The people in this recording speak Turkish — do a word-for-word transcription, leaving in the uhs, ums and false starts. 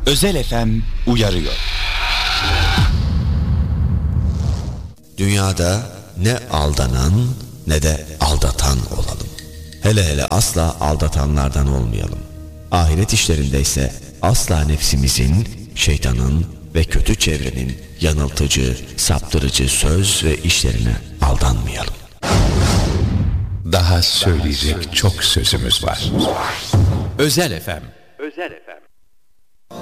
Özel F M uyarıyor. Dünyada ne aldanan ne de aldatan olalım. Hele hele asla aldatanlardan olmayalım. Ahiret işlerinde ise asla nefsimizin, şeytanın ve kötü çevrenin yanıltıcı, saptırıcı söz ve işlerine aldanmayalım. Daha söyleyecek çok sözümüz var. Özel F M. Özel F M.